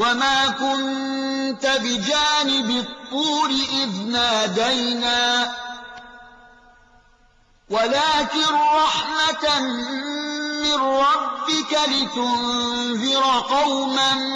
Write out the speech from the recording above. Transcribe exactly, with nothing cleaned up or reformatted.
وما كنت بجانب الطور إذ نادينا ولكن رحمة من ربك لتنذر قوما